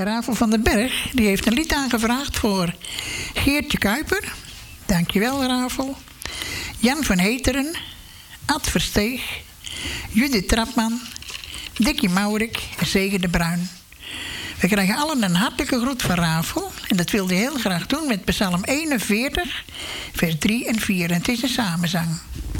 Rafel van den Berg die heeft een lied aangevraagd voor Geertje Kuiper. Dankjewel, Rafel. Jan van Heteren, Ad Versteeg, Judith Trapman, Dikkie Maurik en Zegen de Bruin. We krijgen allen een hartelijke groet van Rafel. En dat wilde hij heel graag doen met Psalm 41, vers 3 en 4. En het is een samenzang.